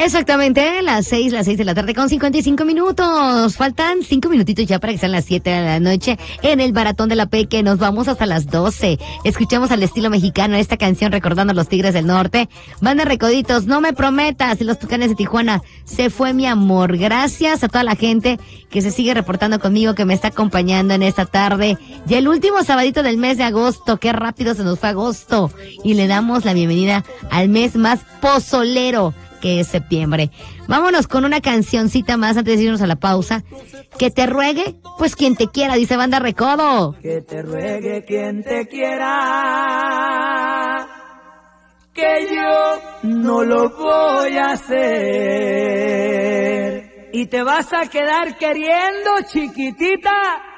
Exactamente, las 6 de la tarde con 55 minutos. Faltan 5 minutitos ya para que sean las 7 de la noche en el Maratón de la Peque. Nos vamos hasta las 12. Escuchamos al estilo mexicano esta canción recordando a los Tigres del Norte. Banda Recoditos, No Me Prometas, y los Tucanes de Tijuana, Se Fue Mi Amor. Gracias a toda la gente que se sigue reportando conmigo, que me está acompañando en esta tarde. Ya el último sabadito del mes de agosto, qué rápido se nos fue agosto. Y le damos la bienvenida al mes más pozolero, que es septiembre. Vámonos con una cancioncita más antes de irnos a la pausa. Que te ruegue, pues quien te quiera, dice Banda Recodo. Que te ruegue quien te quiera, que yo no lo voy a hacer. Y te vas a quedar queriendo, chiquitita,